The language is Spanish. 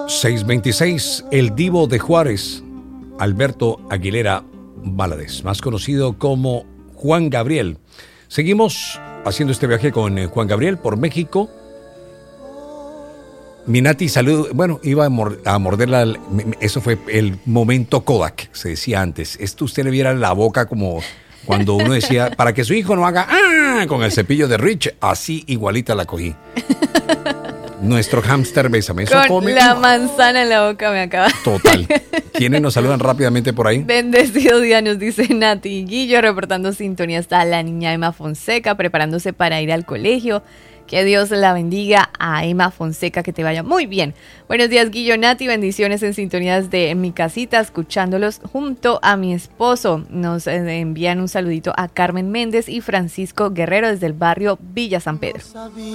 626, el Divo de Juárez, Alberto Aguilera Valadez, más conocido como Juan Gabriel. Seguimos haciendo este viaje con Juan Gabriel por México. Minati, salud. Bueno, iba a morderla. Eso fue el momento Kodak, se decía antes. Esto usted le viera la boca como cuando uno decía, para que su hijo no haga con el cepillo de Rich, así igualita la cogí. Nuestro hámster Bésame. Eso con come, la manzana en la boca me acaba. Total. ¿Quiénes nos saludan rápidamente por ahí? Bendecido día, nos dice Nati Guillo, reportando sintonía. Está la niña Emma Fonseca, preparándose para ir al colegio. Que Dios la bendiga a Emma Fonseca, que te vaya muy bien. Buenos días, Guillo, Nati, bendiciones en sintonías de mi casita, escuchándolos junto a mi esposo. Nos envían un saludito a Carmen Méndez y Francisco Guerrero desde el barrio Villa San Pedro.